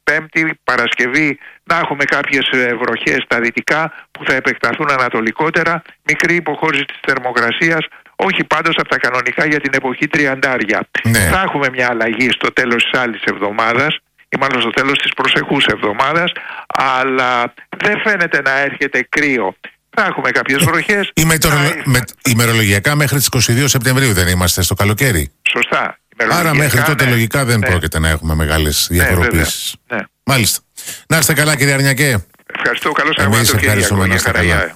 Πέμπτη, Παρασκευή να έχουμε κάποιες βροχές στα δυτικά που θα επεκταθούν ανατολικότερα, μικρή υποχώρηση της θερμοκρασίας, όχι πάντως από τα κανονικά για την εποχή τριαντάρια. Ναι. Θα έχουμε μια αλλαγή στο τέλος της άλλης εβδομάδας, ή μάλλον στο τέλος της προσεχούς εβδομάδας, αλλά δεν φαίνεται να έρχεται κρύο. Θα έχουμε κάποιες βροχές. Ημερολογιακά μέχρι τις 22 Σεπτεμβρίου δεν είμαστε στο καλοκαίρι. Σωστά. Άρα μέχρι τότε λογικά δεν πρόκειται να έχουμε μεγάλες διαφοροποίησεις. Ναι. Μάλιστα. Να είστε καλά, κύριε Αρνιακέ. Ευχαριστώ. Καλώς Εμείς ευχαριστούμε, να είστε καλά.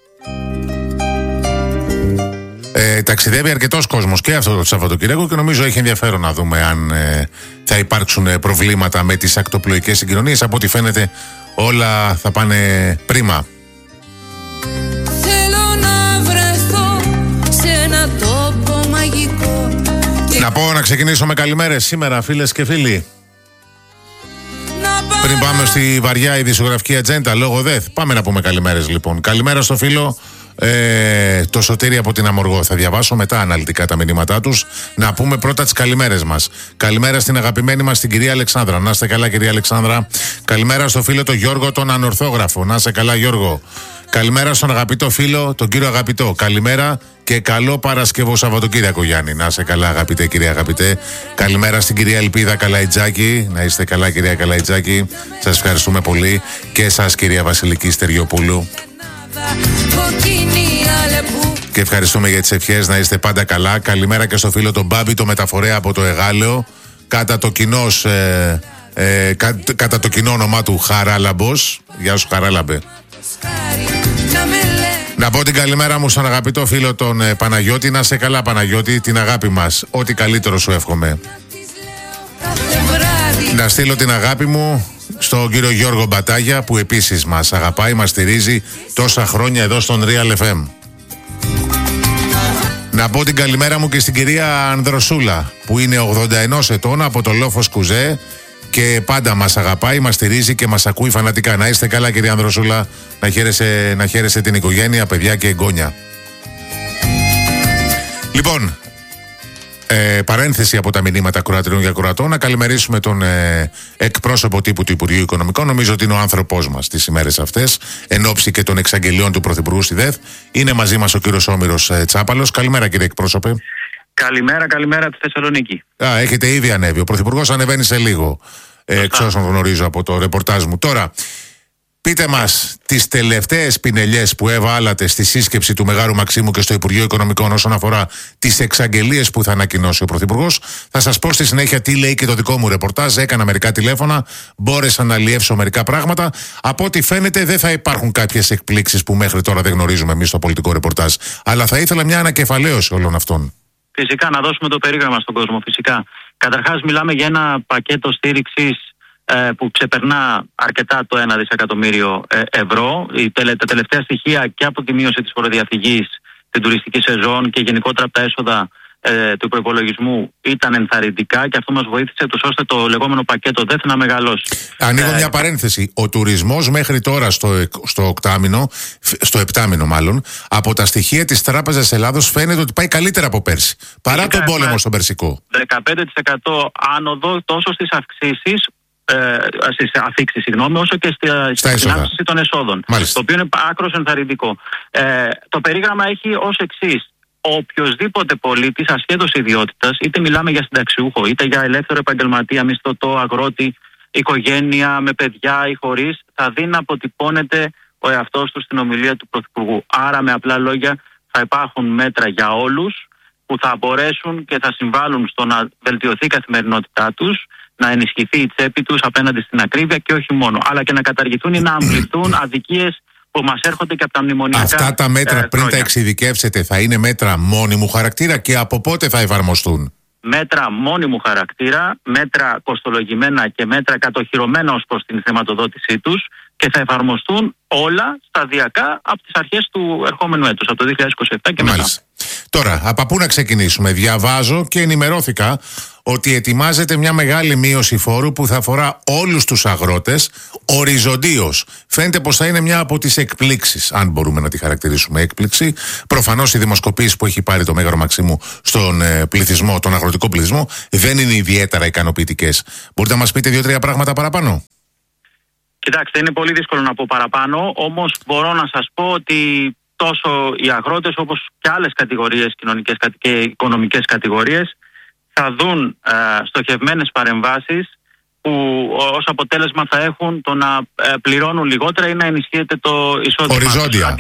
Ταξιδεύει αρκετός κόσμος και αυτό το Σαββατοκύριακο και νομίζω έχει ενδιαφέρον να δούμε αν θα υπάρξουν προβλήματα με τις ακτοπλοϊκές συγκοινωνίες. Από ό,τι φαίνεται όλα θα πάνε πρίμα. Θέλω να βρεθώ σε ένα τόπο μαγικό. Να πω να ξεκινήσω με καλημέρες σήμερα, φίλες και φίλοι. Πριν πάμε στη βαριά ειδησιογραφική ατζέντα, λόγω ΔΕΘ, πάμε να πούμε καλημέρες λοιπόν. Καλημέρα στο φίλο το Σωτήρη από την Αμοργό. Θα διαβάσω μετά αναλυτικά τα μηνύματά τους. Να πούμε πρώτα τις καλημέρες μας. Καλημέρα στην αγαπημένη μας την κυρία Αλεξάνδρα. Να είστε καλά, κυρία Αλεξάνδρα. Καλημέρα στο φίλο τον Γιώργο τον Ανορθόγραφο. Να είστε καλά, Γιώργο. Καλημέρα στον αγαπητό φίλο τον κύριο Αγαπητό. Καλημέρα και καλό Παρασκευό Σαββατοκύριακο, Γιάννη. Να είστε καλά, αγαπητέ, κυρία Αγαπητέ. Καλημέρα στην κυρία Ελπίδα Καλαϊτζάκη. Να είστε καλά, κυρία Καλαϊτζάκη. Σας ευχαριστούμε πολύ. Και εσάς, κυρία Βασιλική Στεριοπούλου. Και ευχαριστούμε για τις ευχές, να είστε πάντα καλά. Καλημέρα και στο φίλο τον Μπάμπη, το μεταφορέα από το Εγάλεο. Κατά το κοινό όνομά του Χαράλαμπος. Γεια σου, Χαράλαμπε. Να πω την καλημέρα μου στον αγαπητό φίλο τον Παναγιώτη. Να σε καλά, Παναγιώτη, την αγάπη μας. Ό,τι καλύτερο σου εύχομαι. Να στείλω την αγάπη μου στον κύριο Γιώργο Μπατάγια, που επίσης μας αγαπάει, μας στηρίζει τόσα χρόνια εδώ στον Real FM. Να πω την καλημέρα μου και στην κυρία Ανδροσούλα, που είναι 81 ετών, από το Λόφος Κουζέ και πάντα μας αγαπάει, μας στηρίζει και μας ακούει φανατικά. Να είστε καλά, κυρία Ανδροσούλα, να χαίρεσε την οικογένεια, παιδιά και εγγόνια. Λοιπόν, παρένθεση από τα μηνύματα κροατριών για κροατών, να καλημερίσουμε τον εκπρόσωπο τύπου του Υπουργείου Οικονομικών. Νομίζω ότι είναι ο άνθρωπός μας τις ημέρες αυτές, εν ώψη και των εξαγγελιών του Πρωθυπουργού στη ΔΕΘ. Είναι μαζί μας ο κύριος Όμηρος Τσάπαλος. Καλημέρα, κύριε εκπρόσωπε. Καλημέρα τη Θεσσαλονίκη. Έχετε ήδη ανέβει. Ο Πρωθυπουργός ανεβαίνει σε λίγο, εξ όσων γνωρίζω από το ρεπορτάζ μου. Τώρα, πείτε μας τις τελευταίες πινελιές που έβαλατε στη σύσκεψη του Μεγάρου Μαξίμου και στο Υπουργείο Οικονομικών όσον αφορά τις εξαγγελίες που θα ανακοινώσει ο Πρωθυπουργός. Θα σας πω στη συνέχεια τι λέει και το δικό μου ρεπορτάζ. Έκανα μερικά τηλέφωνα, μπόρεσα να αλλιεύσω μερικά πράγματα. Από ό,τι φαίνεται δεν θα υπάρχουν κάποιες εκπλήξεις που μέχρι τώρα δεν γνωρίζουμε εμείς στο πολιτικό ρεπορτάζ. Αλλά θα ήθελα μια ανακεφαλαίωση όλων αυτών. Φυσικά, να δώσουμε το περίγραμμα στον κόσμο, φυσικά. Καταρχάς, μιλάμε για ένα πακέτο στήριξης που ξεπερνά αρκετά το 1 δισεκατομμύριο ευρώ. Τα τελευταία στοιχεία και από τη μείωση της φοροδιαφυγής, την τουριστική σεζόν και γενικότερα από τα έσοδα του προϋπολογισμού ήταν ενθαρρυντικά και αυτό μας βοήθησε ώστε το λεγόμενο πακέτο ΔΕΘ να μεγαλώσει. Ανοίγω μια παρένθεση. Ο τουρισμός μέχρι τώρα στο επτάμηνο μάλλον, από τα στοιχεία της Τράπεζας Ελλάδος φαίνεται ότι πάει καλύτερα από πέρσι. Παρά τον πόλεμο στον Περσικό. 15% άνοδο τόσο στις αυξήσεις, στις αφήξεις, όσο και στην αύξηση των εσόδων. Μάλιστα. Το οποίο είναι άκρως ενθαρρυντικό. Το περίγραμμα έχει ως εξής. Οποιοσδήποτε πολίτης ασχέτως ιδιότητας, είτε μιλάμε για συνταξιούχο, είτε για ελεύθερο επαγγελματία, μισθωτό, αγρότη, οικογένεια με παιδιά ή χωρίς, θα δει να αποτυπώνεται ο εαυτός του στην ομιλία του Πρωθυπουργού. Άρα, με απλά λόγια, θα υπάρχουν μέτρα για όλους που θα μπορέσουν και θα συμβάλλουν στο να βελτιωθεί η καθημερινότητά τους, να ενισχυθεί η τσέπη τους απέναντι στην ακρίβεια και όχι μόνο, αλλά και να καταργηθούν ή να αμβληθούν αδικίες που μας έρχονται και από τα μνημονιακά. Αυτά τα μέτρα πριν τα εξειδικεύσετε θα είναι μέτρα μόνιμου χαρακτήρα και από πότε θα εφαρμοστούν? Μέτρα μόνιμου χαρακτήρα, μέτρα κοστολογημένα και μέτρα κατοχυρωμένα ως προς την χρηματοδότησή τους και θα εφαρμοστούν όλα σταδιακά από τις αρχές του ερχόμενου έτους, από το 2027 και μετά. Τώρα, από πού να ξεκινήσουμε? Διαβάζω και ενημερώθηκα ότι ετοιμάζεται μια μεγάλη μείωση φόρου που θα αφορά όλους τους αγρότες οριζοντίως. Φαίνεται πως θα είναι μια από τις εκπλήξεις, αν μπορούμε να τη χαρακτηρίσουμε έκπληξη. Προφανώς οι δημοσκοπήσεις που έχει πάρει το Μέγαρο Μαξίμου στον πληθυσμό, τον αγροτικό πληθυσμό, δεν είναι ιδιαίτερα ικανοποιητικές. Μπορείτε να μας πείτε 2-3 πράγματα παραπάνω? Κοιτάξτε, είναι πολύ δύσκολο να πω παραπάνω, όμως μπορώ να σας πω ότι τόσο οι αγρότες όπως και άλλες κατηγορίες κοινωνικές και οικονομικές κατηγορίες θα δουν στοχευμένες παρεμβάσεις που ως αποτέλεσμα θα έχουν το να πληρώνουν λιγότερα ή να ενισχύεται το εισόδημα. Οριζόντια.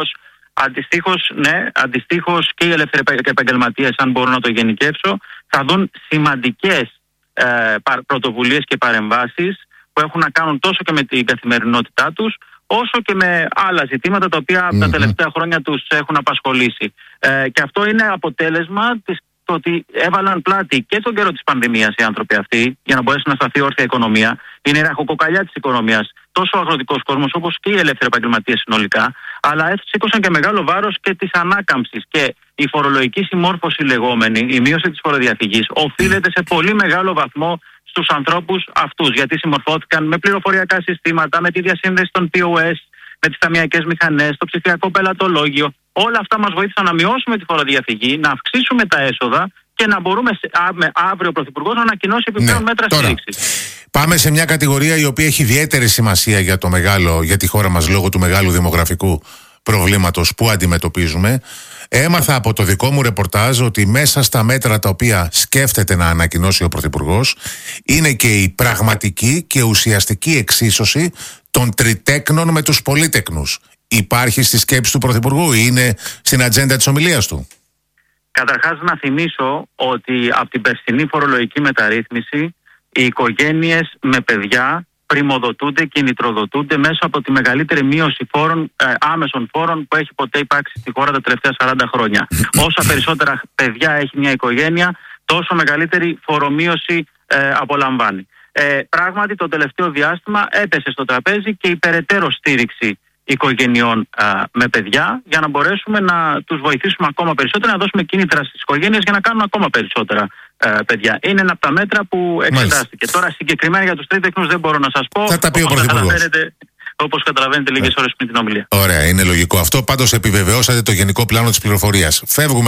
Αντιστοίχως και οι ελεύθεροι επαγγελματίες, αν μπορώ να το γενικεύσω, θα δουν σημαντικές πρωτοβουλίες και παρεμβάσεις που έχουν να κάνουν τόσο και με την καθημερινότητά τους, όσο και με άλλα ζητήματα τα οποία τα τελευταία χρόνια τους έχουν απασχολήσει. Και αυτό είναι αποτέλεσμα το ότι έβαλαν πλάτη και τον καιρό της πανδημίας οι άνθρωποι αυτοί για να μπορέσει να σταθεί όρθια η οικονομία. Είναι η ραχοκοκαλιά της οικονομίας τόσο ο αγροτικός κόσμος όπως και οι ελεύθεροι επαγγελματίες συνολικά, αλλά σήκωσαν και μεγάλο βάρος και της ανάκαμψης. Και η φορολογική συμμόρφωση λεγόμενη, η μείωση της φοροδιαφυγής, οφείλεται σε πολύ μεγάλο βαθμό στους ανθρώπους αυτούς, γιατί συμμορφώθηκαν με πληροφοριακά συστήματα, με τη διασύνδεση των POS, με τις ταμιακές μηχανές, το ψηφιακό πελατολόγιο. Όλα αυτά μας βοήθησαν να μειώσουμε τη φοροδιαφυγή, να αυξήσουμε τα έσοδα και να μπορούμε αύριο ο Πρωθυπουργός να ανακοινώσει επιπλέον μέτρα στήριξης. Πάμε σε μια κατηγορία η οποία έχει ιδιαίτερη σημασία για τη χώρα μας λόγω του μεγάλου δημογραφικού προβλήματος που αντιμετωπίζουμε. Έμαθα από το δικό μου ρεπορτάζ ότι μέσα στα μέτρα τα οποία σκέφτεται να ανακοινώσει ο Πρωθυπουργός είναι και η πραγματική και ουσιαστική εξίσωση των τριτέκνων με τους πολύτεκνους. Υπάρχει στη σκέψη του Πρωθυπουργού ή είναι στην ατζέντα της ομιλίας του? Καταρχάς να θυμίσω ότι από την περσινή φορολογική μεταρρύθμιση οι οικογένειες με παιδιά πριμοδοτούνται, κινητροδοτούνται μέσα από τη μεγαλύτερη μείωση άμεσων φόρων που έχει ποτέ υπάρξει στη χώρα τα τελευταία 40 χρόνια. Όσα περισσότερα παιδιά έχει μια οικογένεια, τόσο μεγαλύτερη φορομείωση απολαμβάνει. Πράγματι το τελευταίο διάστημα έπεσε στο τραπέζι και η περαιτέρω στήριξη οικογενειών με παιδιά για να μπορέσουμε να τους βοηθήσουμε ακόμα περισσότερα, να δώσουμε κίνητρα στις οικογένειες για να κάνουν ακόμα περισσότερα παιδιά. Είναι ένα από τα μέτρα που εξετάστηκε. Τώρα συγκεκριμένα για τους τρίτεκνους δεν μπορώ να σας πω. Θα τα πει ο Πρωθυπουργός. Όπως καταλαβαίνετε λίγες ώρες πριν την ομιλία. Ωραία, είναι λογικό αυτό. Πάντως επιβεβαιώσατε το γενικό πλάνο της πληροφορίας. Φεύγουμε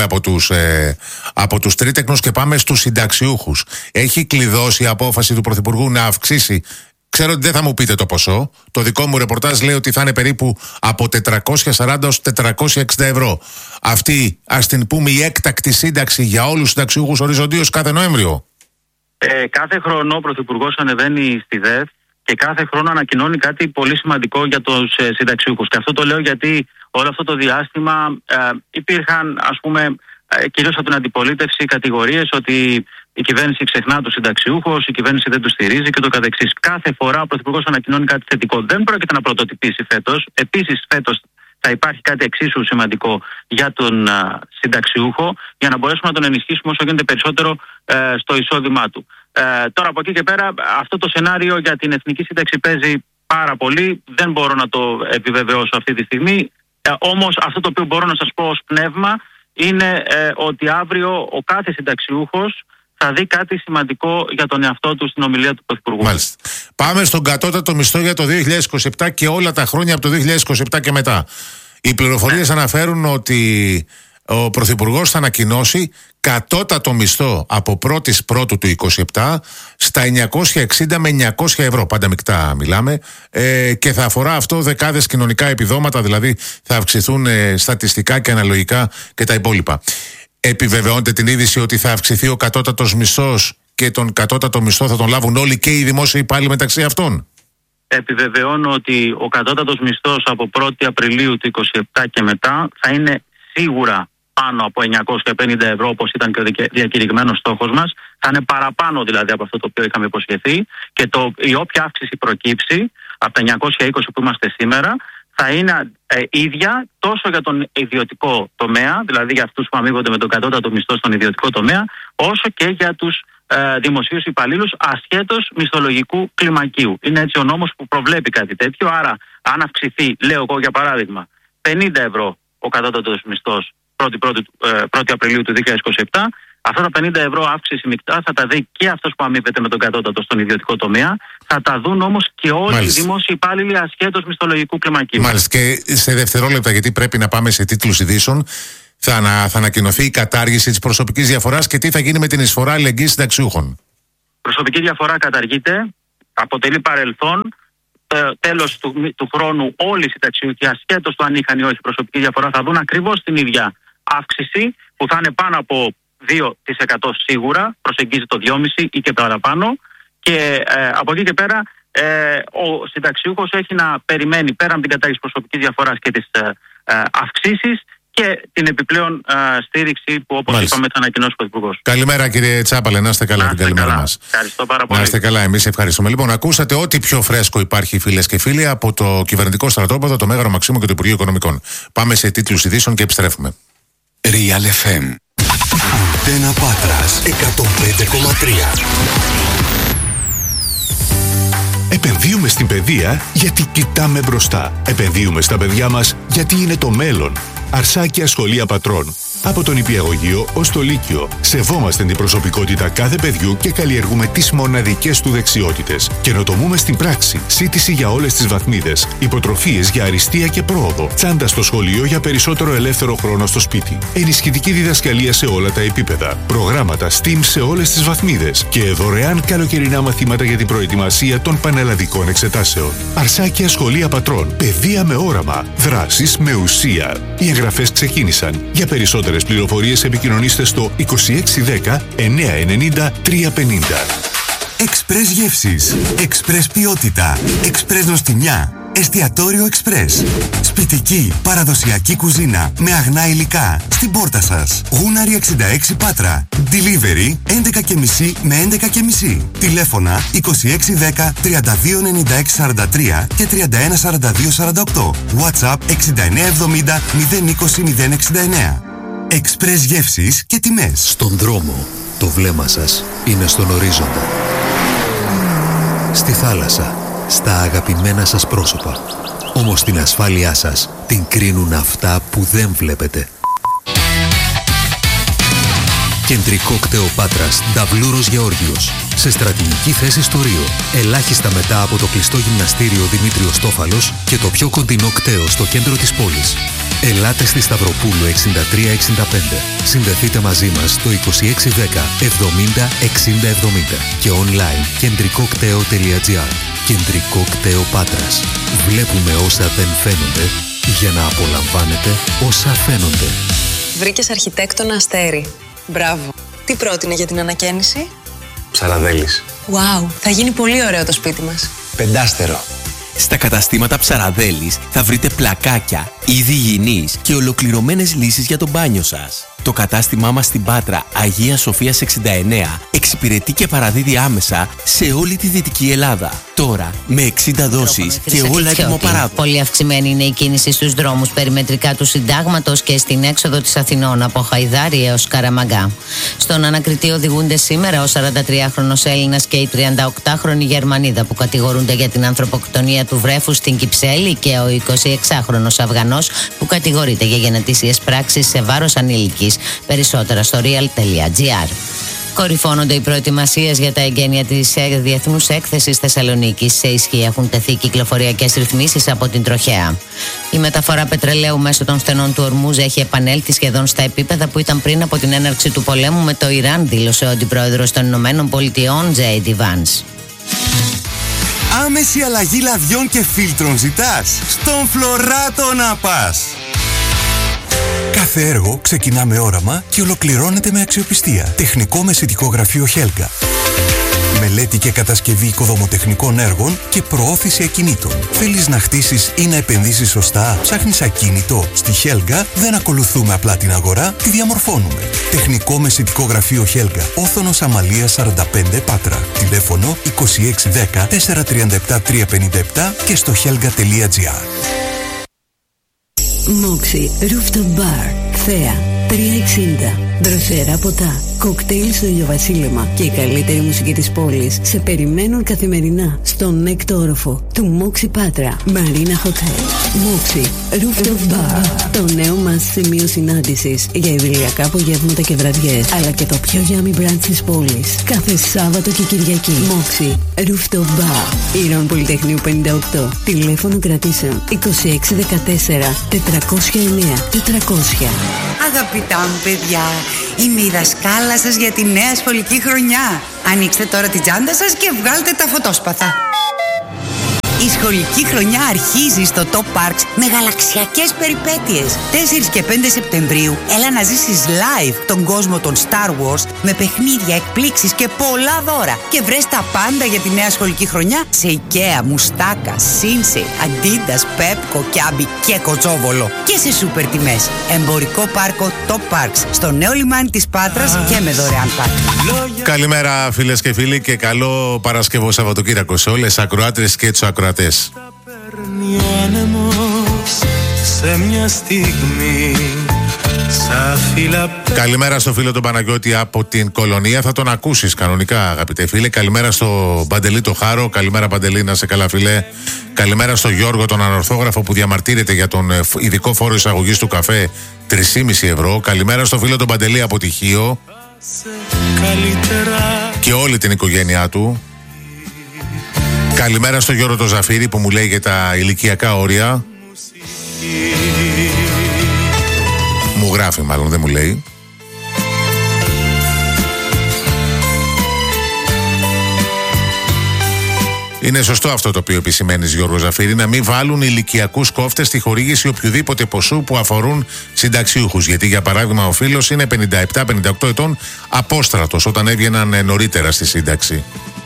από τους τρίτεκνους και πάμε στους συνταξιούχους. Έχει κλειδώσει η απόφαση του Πρωθυπουργού να αυξήσει. Ξέρω ότι δεν θα μου πείτε το ποσό. Το δικό μου ρεπορτάζ λέει ότι θα είναι περίπου από 440 ως 460 ευρώ. Αυτή, ας την πούμε, η έκτακτη σύνταξη για όλους τους συνταξιούχους οριζοντίως κάθε Νοέμβριο. Κάθε χρόνο ο Πρωθυπουργός ανεβαίνει στη ΔΕΘ και κάθε χρόνο ανακοινώνει κάτι πολύ σημαντικό για τους συνταξιούχους. Και αυτό το λέω γιατί όλο αυτό το διάστημα υπήρχαν, ας πούμε, κυρίως από την αντιπολίτευση, κατηγορίες ότι η κυβέρνηση ξεχνά τους συνταξιούχους, η κυβέρνηση δεν τους στηρίζει και το καθεξής. Κάθε φορά ο Πρωθυπουργός ανακοινώνει κάτι θετικό. Δεν πρόκειται να πρωτοτυπήσει φέτος. Επίσης, φέτος θα υπάρχει κάτι εξίσου σημαντικό για τον συνταξιούχο, για να μπορέσουμε να τον ενισχύσουμε όσο γίνεται περισσότερο στο εισόδημά του. Τώρα από εκεί και πέρα, αυτό το σενάριο για την εθνική σύνταξη παίζει πάρα πολύ. Δεν μπορώ να το επιβεβαιώσω αυτή τη στιγμή. Όμως αυτό το οποίο μπορώ να σας πω ως πνεύμα είναι ότι αύριο ο κάθε συνταξιούχος θα δει κάτι σημαντικό για τον εαυτό του στην ομιλία του Πρωθυπουργού. Μάλιστα. Πάμε στον κατώτατο μισθό για το 2027 και όλα τα χρόνια από το 2027 και μετά. Οι πληροφορίες αναφέρουν ότι ο Πρωθυπουργός θα ανακοινώσει κατώτατο μισθό από 1η Πρώτου του 2027 στα 960 με 900 ευρώ. Πάντα μεικτά μιλάμε. Και θα αφορά αυτό δεκάδες κοινωνικά επιδόματα, δηλαδή θα αυξηθούν στατιστικά και αναλογικά και τα υπόλοιπα. Επιβεβαιώνεται την είδηση ότι θα αυξηθεί ο κατώτατος μισθός και τον κατώτατο μισθό θα τον λάβουν όλοι και οι δημόσιοι υπάλληλοι μεταξύ αυτών? Επιβεβαιώνω ότι ο κατώτατος μισθός από 1η Απριλίου του 2027 και μετά θα είναι σίγουρα πάνω από 950 ευρώ, όπως ήταν και ο διακηρυγμένος στόχος μας. Θα είναι παραπάνω δηλαδή από αυτό το οποίο είχαμε υποσχεθεί, και η όποια αύξηση προκύψει από τα 920 που είμαστε σήμερα θα είναι ίδια τόσο για τον ιδιωτικό τομέα, δηλαδή για αυτούς που αμείβονται με τον κατώτατο μισθό στον ιδιωτικό τομέα, όσο και για τους δημοσίους υπαλλήλους ασχέτως μισθολογικού κλιμακίου. Είναι έτσι ο νόμος που προβλέπει κάτι τέτοιο. Άρα αν αυξηθεί, λέω εγώ για παράδειγμα, 50 ευρώ ο κατώτατος μισθός 1η Απριλίου του 2027, αυτά τα 50 ευρώ αύξηση μεικτά θα τα δει και αυτός που αμείβεται με τον κατώτατο στον ιδιωτικό τομέα, θα τα δουν όμως και όλοι οι δημόσιοι υπάλληλοι ασχέτως μισθολογικού κλιμακίου. Μάλιστα. Και σε δευτερόλεπτα, γιατί πρέπει να πάμε σε τίτλους ειδήσεων, θα ανακοινωθεί η κατάργηση της προσωπικής διαφοράς και τι θα γίνει με την εισφορά αλληλεγγύης συνταξιούχων? Προσωπική διαφορά καταργείται, αποτελεί παρελθόν. τέλος του χρόνου όλοι οι συνταξιούχοι, ασχέτως του αν είχαν ή όχι προσωπική διαφορά, θα δουν ακριβώς την ίδια αύξηση που θα είναι πάνω από 2% σίγουρα, προσεγγίζει το 2,5% ή και παραπάνω. Και από εκεί και πέρα ο συνταξιούχος έχει να περιμένει πέραν από την κατάργηση προσωπικής διαφοράς και τις αυξήσεις και την επιπλέον στήριξη που, όπως είπαμε, θα ανακοινώσει ο Πρωθυπουργός. Καλημέρα, κύριε Τσάπαλε, να είστε καλά την καλημέρα μας. Ευχαριστώ πάρα πολύ. Να είστε καλά, εμείς ευχαριστούμε. Λοιπόν, ακούσατε ό,τι πιο φρέσκο υπάρχει, φίλες και φίλοι, από το κυβερνητικό στρατόπεδο, το Μέγαρο Μαξίμου και το Υπουργείο Οικονομικών. Πάμε σε τίτλους ειδήσεων και επιστρέφουμε. Real FM. Αντένα Πάτρας 105,3. Επενδύουμε στην παιδεία γιατί κοιτάμε μπροστά. Επενδύουμε στα παιδιά μας γιατί είναι το μέλλον. Αρσάκια Σχολεία Πατρών. Από τον νηπιαγωγείο ως το λύκειο. Σεβόμαστε την προσωπικότητα κάθε παιδιού και καλλιεργούμε τις μοναδικές του δεξιότητες. Καινοτομούμε στην πράξη. Σύντηση για όλες τις βαθμίδες. Υποτροφίες για αριστεία και πρόοδο. Τσάντα στο σχολείο για περισσότερο ελεύθερο χρόνο στο σπίτι. Ενισχυτική διδασκαλία σε όλα τα επίπεδα. Προγράμματα STEAM σε όλες τις βαθμίδες. Και δωρεάν καλοκαιρινά μαθήματα για την προετοιμασία των πανελλαδικών εξετάσεων. Αρσάκια Σχολεία Πατρών. Παιδεία με όραμα. Δράσεις με ουσία. Οι εγγραφές ξεκίνησαν. Για περισσότερες πληροφορίες επικοινωνήστε στο 2610 990 350. Εξπρές γεύσεις, εξπρές ποιότητα, εξπρές νοστιμιά, εστιατόριο εξπρές. Σπιτική, παραδοσιακή κουζίνα με αγνά υλικά στην πόρτα σας. Γούναρη 66 Πάτρα. Delivery 11.30 με 11.30. Τηλέφωνα 2610 329643 και 314248. WhatsApp 6970 020 069. Εξπρές γεύσεις και τιμές. Στον δρόμο, το βλέμμα σας είναι στον ορίζοντα. Στη θάλασσα, στα αγαπημένα σας πρόσωπα. Όμως την ασφάλειά σας την κρίνουν αυτά που δεν βλέπετε. Κεντρικό κτέο Πάτρας, Νταβλούρος Γεώργιος. Σε στρατηγική θέση στο Ρίο. Ελάχιστα μετά από το κλειστό γυμναστήριο Δημήτριος Τόφαλος και το πιο κοντινό κτέο στο κέντρο της πόλης. Ελάτε στη Σταυροπούλου 6365. Συνδεθείτε μαζί μας στο 2610 70 60 70 και online κεντρικοκτέο.gr. Κεντρικό κτέο Πάτρας. Βλέπουμε όσα δεν φαίνονται για να απολαμβάνετε όσα φαίνονται. Βρήκες αρχιτέκτονα Αστέρι. Μπράβο. Τι πρότεινε για την ανακαίνιση? Ψαραδέλης. Wow, θα γίνει πολύ ωραίο το σπίτι μας. 5 Στα καταστήματα Ψαραδέλης θα βρείτε πλακάκια, είδη υγιεινής και ολοκληρωμένες λύσεις για το μπάνιο σας. Το κατάστημά μας στην Πάτρα, Αγία Σοφίας 69, εξυπηρετεί και παραδίδει άμεσα σε όλη τη Δυτική Ελλάδα. Τώρα, με 60 δόσεις και όλα έτοιμο παράδοση. Πολύ αυξημένη είναι η κίνηση στους δρόμους περιμετρικά του Συντάγματος και στην έξοδο της Αθηνών από Χαϊδάρι έως Καραμαγκά. Στον ανακριτή οδηγούνται σήμερα ο 43χρονος Έλληνας και η 38χρονη Γερμανίδα που κατηγορούνται για την ανθρωποκτονία του βρέφους στην Κυψέλη και ο 26χρονος Αφγανός που κατηγορείται για γενετήσιες πράξεις σε βάρος ανήλικης. Περισσότερα στο real.gr. Κορυφώνονται οι προετοιμασίες για τα εγγένεια της Διεθνούς Έκθεσης Θεσσαλονίκης. Σε ισχύ έχουν τεθεί κυκλοφοριακές ρυθμίσεις από την τροχέα. Η μεταφορά πετρελαίου μέσω των στενών του Ορμούζ έχει επανέλθει σχεδόν στα επίπεδα που ήταν πριν από την έναρξη του πολέμου με το Ιράν, δήλωσε ο αντιπρόεδρος των Ηνωμένων Πολιτειών, J.D. Vance. Άμεση αλλαγή λαδιών και φίλτρων ζητάς? Στον Φλωράτο να πας! Κάθε έργο ξεκινά με όραμα και ολοκληρώνεται με αξιοπιστία. Τεχνικό μεσητικό γραφείο Χέλγα. Μελέτη και κατασκευή οικοδομοτεχνικών έργων και προώθηση ακινήτων. Θέλεις να χτίσεις ή να επενδύσεις σωστά? Ψάχνεις ακίνητο? Στη Χέλγα δεν ακολουθούμε απλά την αγορά, τη διαμορφώνουμε. Τεχνικό μεσητικό γραφείο Χέλγα. Όθωνος Αμαλίας 45 Πάτρα. Τηλέφωνο 2610 437 357 και στο helga.gr. Moxie Rooftop Bar, Θέα, 360. Δροσερά ποτά, κοκτέιλ στο ηλιοβασίλεμα και η καλύτερη μουσική της πόλης σε περιμένουν καθημερινά στον έκτο όροφο του Moxie Πάτρα Marina Hotel. Moxie Rooftop Bar, το νέο μας σημείο συνάντησης για ιδηλιακά απογεύματα και βραδιές, αλλά και το πιο yummy brunch της πόλης κάθε Σάββατο και Κυριακή. Moxie Rooftop Bar, Ήρων Πολυτεχνείου 58. Τηλέφωνο κρατήσεων 2614 409 400. Αγαπητά μου παιδιά, είμαι η δασκάλα σας για τη νέα σχολική χρονιά. Ανοίξτε τώρα την τσάντα σας και βγάλτε τα φωτόσπαθα. Η σχολική χρονιά αρχίζει στο Top Parks με γαλαξιακές περιπέτειες. 4 και 5 Σεπτεμβρίου έλα να ζήσεις live τον κόσμο των Star Wars με παιχνίδια, εκπλήξεις και πολλά δώρα. Και βρες τα πάντα για τη νέα σχολική χρονιά σε IKEA, Μουστάκα, Σίνσεϊ, Adidas, Pepco, Kiabi και Κοτσόβολο. Και σε σούπερ τιμές. Εμπορικό πάρκο Top Parks στο νέο λιμάνι της Πάτρας και με δωρεάν πάρκο. Καλημέρα φίλες και φίλοι και καλό Παρασκευό Σαββατοκύριακο σε όλες τις ακροάτρες και τους ακροατές. Παίρνει ο άνεμος σε μια στιγμή. Καλημέρα στο φίλο τον Παναγιώτη από την Κολονία. Θα τον ακούσεις κανονικά, αγαπητέ φίλε. Καλημέρα στο Παντελή το Χάρο. Καλημέρα, Παντελή, να σε καλά, φίλε. Καλημέρα στο Γιώργο τον ανορθόγραφο που διαμαρτύρεται για τον ειδικό φόρο εισαγωγής του καφέ 3,5 ευρώ. Καλημέρα στο φίλο τον Παντελή από Τυχείο και όλη την οικογένειά του. Καλημέρα στο Γιώργο το Ζαφύρι που μου λέει για τα ηλικιακά όρια. Μου γράφει μάλλον, δεν μου λέει. Είναι σωστό αυτό το οποίο επισημαίνεις, Γιώργο Ζαφύρη, να μην βάλουν ηλικιακούς κόφτες στη χορήγηση οποιοδήποτε ποσού που αφορούν συνταξιούχους. Γιατί, για παράδειγμα, ο φίλος είναι 57-58 ετών απόστρατος όταν έβγαιναν νωρίτερα στη σύνταξη.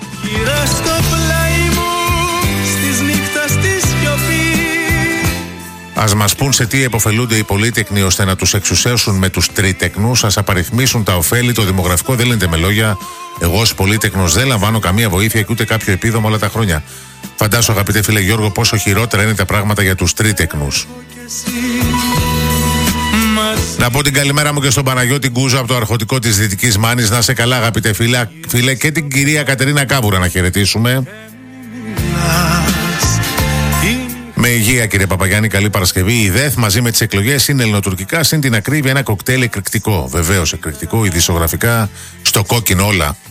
Ας μας πούν σε τι επωφελούνται οι πολύτεκνοι ώστε να τους εξουσιάσουν με τους τρίτεκνους, ας απαριθμίσουν τα ωφέλη. Το δημογραφικό δεν λύνεται με λόγια. Εγώ ως πολύτεκνος δεν λαμβάνω καμία βοήθεια και ούτε κάποιο επίδομα όλα τα χρόνια. Φαντάσου, αγαπητέ φίλε Γιώργο, πόσο χειρότερα είναι τα πράγματα για τους τρίτεκνους. Να πω την καλημέρα μου και στον Παναγιώτη Γκούζο από το αρχοντικό της Δυτικής Μάνης. Να είσαι καλά, αγαπητέ φίλε, και την κυρία Κατερίνα Κάβουρα να χαιρετήσουμε. Με υγεία, κύριε Παπαγιάννη, καλή Παρασκευή. Η ΔΕΘ μαζί με τις εκλογές είναι ελληνοτουρκικά, συν την ακρίβεια ένα κοκτέιλ εκρηκτικό. Βεβαίως εκρηκτικό, ειδησογραφικά στο κόκκινο όλα.